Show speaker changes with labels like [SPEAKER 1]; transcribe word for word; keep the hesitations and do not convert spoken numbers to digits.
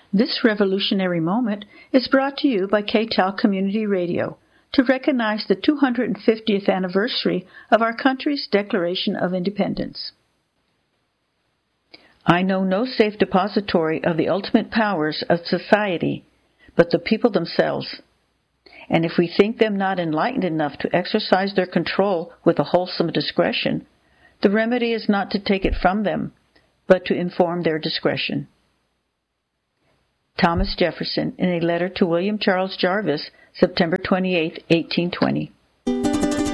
[SPEAKER 1] This revolutionary moment is brought to you by K T A L Community Radio to recognize the two hundred fiftieth anniversary of our country's Declaration of Independence. I know no safe depository of the ultimate powers of society but the people themselves. And if we think them not enlightened enough to exercise their control with a wholesome discretion, the remedy is not to take it from them, but to inform their discretion. Thomas Jefferson, in a letter to William Charles Jarvis, September twenty-eighth, eighteen twenty.